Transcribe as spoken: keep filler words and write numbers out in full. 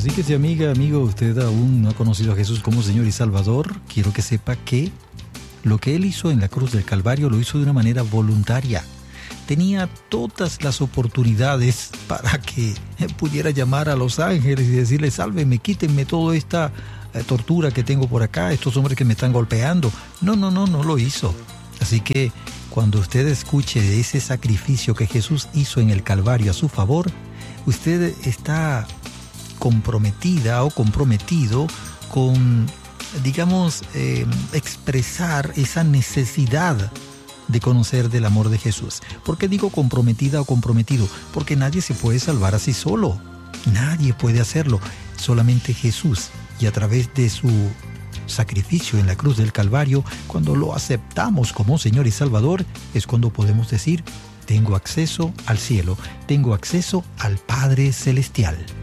Así que si amiga, amigo, usted aún no ha conocido a Jesús como Señor y Salvador, quiero que sepa que lo que Él hizo en la cruz del Calvario lo hizo de una manera voluntaria. Tenía todas las oportunidades para que pudiera llamar a los ángeles y decirles: sálvenme, quítenme toda esta eh, tortura que tengo por acá, estos hombres que me están golpeando. No, no, no, no lo hizo. Así que cuando usted escuche de ese sacrificio que Jesús hizo en el Calvario a su favor, usted está comprometida o comprometido con, digamos, eh, expresar esa necesidad de conocer del amor de Jesús. ¿Por qué digo comprometida o comprometido? Porque nadie se puede salvar así solo. Nadie puede hacerlo. Solamente Jesús. Y a través de su sacrificio en la cruz del Calvario, cuando lo aceptamos como Señor y Salvador, es cuando podemos decir: tengo acceso al cielo, tengo acceso al Padre Celestial.